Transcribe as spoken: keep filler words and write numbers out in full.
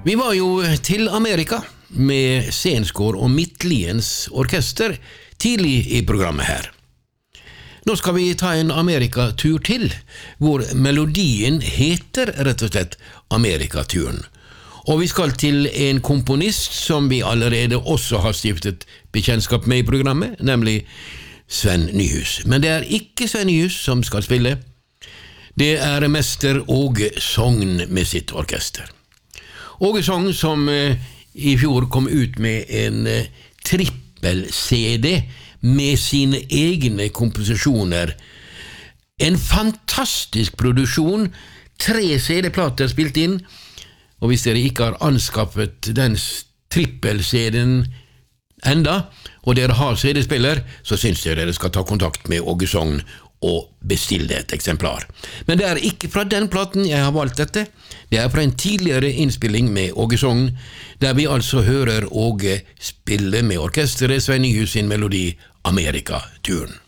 Vi var jo til Amerika med Sensgård og Midtliens orkester tidlig i programmet her. Nå skal vi ta en Amerikatur til, hvor melodien heter rett og slett Amerikaturen. Og vi skal til en komponist som vi allerede også har stiftet bekjentskap med i programmet, nemlig Sven Nyhus. Men det er ikke Sven Nyhus som skal spille. Det er mester Åge Sogn med sitt orkester. Åge Sogn som eh, i fjor kom ut med en eh, trippel-C D med sine egne komposisjoner. En fantastisk produksjon, tre C D-plater spilt inn, og hvis dere ikke har anskaffet den trippel-C D-en enda, og dere har C D-spiller, så synes jeg dere skal ta kontakt med Åge Sogn og bestille et eksemplar. Men det er ikke fra den platen jeg har valgt dette, det er fra en tidligere innspilling med Åge Sogn, der vi altså hører Åge spille med orkesteret Sven Nyhus sin melodi Amerikaturen.